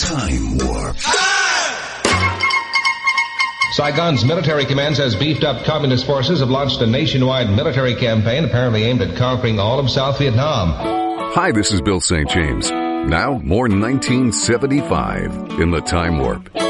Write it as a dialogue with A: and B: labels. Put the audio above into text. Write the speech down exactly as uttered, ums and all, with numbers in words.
A: Time Warp.
B: Saigon's military command says beefed up communist forces have launched a nationwide military campaign apparently aimed at conquering all of South Vietnam.
C: Hi, this is Bill Saint James. Now, more nineteen seventy-five in the Time Warp.